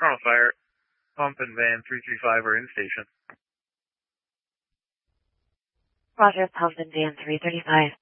Fire, Pump and Van 335 are in station. Roger, Pump and Van 335.